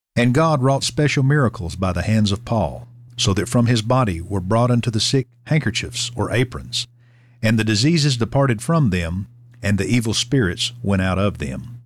And God wrought special miracles by the hands of Paul, so that from his body were brought unto the sick handkerchiefs or aprons, and the diseases departed from them, and the evil spirits went out of them.